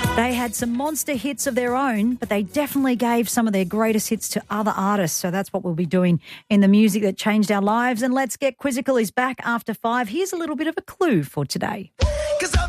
They had some monster hits of their own, but they definitely gave some of their greatest hits to other artists. So that's what we'll be doing in the music that changed our lives. And Let's Get Quizzical is back after 5. Here's a little bit of a clue for today.